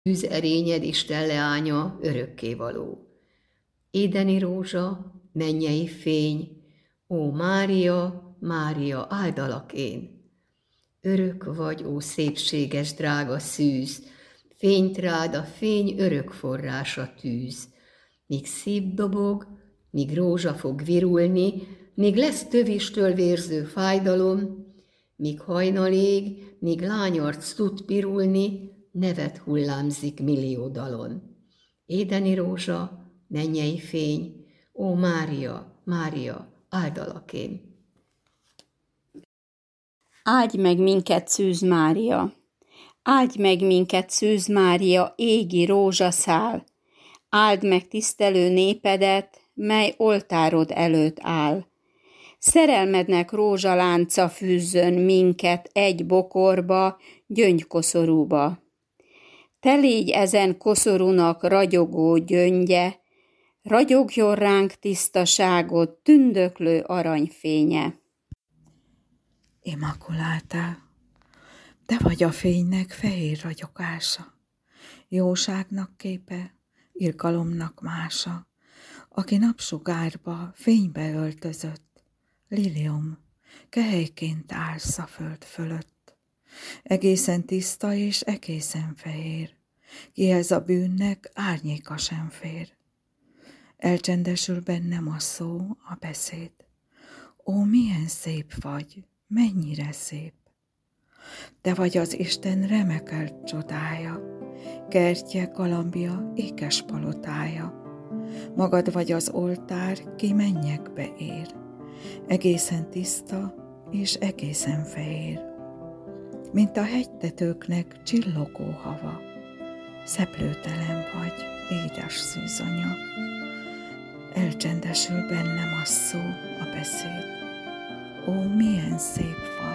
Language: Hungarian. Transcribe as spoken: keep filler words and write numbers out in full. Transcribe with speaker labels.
Speaker 1: Tűz erényed Isten leánya, örökkévaló. Édeni rózsa, mennyei fény, ó Mária, Mária, áldalak én. Örök vagy, ó szépséges, drága szűz, fényt rád a fény örök forrása tűz. Míg szív dobog, míg rózsa fog virulni, míg lesz tövistől vérző fájdalom, míg hajnal ég, míg lányarc tud pirulni, nevet hullámzik millió dalon. Édeni rózsa, mennyei fény, ó Mária, Mária, áldalak én.
Speaker 2: Áldj meg minket, Szűz Mária! Áldj meg minket, Szűz Mária, égi rózsaszál! Áld meg tisztelő népedet, mely oltárod előtt áll. Szerelmednek rózsalánca fűzzön minket egy bokorba, gyöngykoszorúba. Te légy ezen koszorúnak ragyogó gyöngye, ragyogjon ránk tisztaságod, tündöklő aranyfénye.
Speaker 3: Immaculata, te vagy a fénynek fehér ragyogása, jóságnak képe, irgalomnak mása, aki napsugárba, fénybe öltözött, lilium, kehelyként állsz a föld fölött. Egészen tiszta és egészen fehér, kihez a bűnnek árnyéka sem fér. Elcsendesül bennem a szó, a beszéd. Ó, milyen szép vagy, mennyire szép! Te vagy az Isten remekelt csodája, kertje, galambja, ékes palotája. Magad vagy az oltár, ki mennyekbe ér, egészen tiszta és egészen fehér. Mint a hegytetőknek csillogó hava, szeplőtelen vagy, édes szűzanya. Elcsendesül bennem a szó, a beszéd. Ó, milyen szép vagy!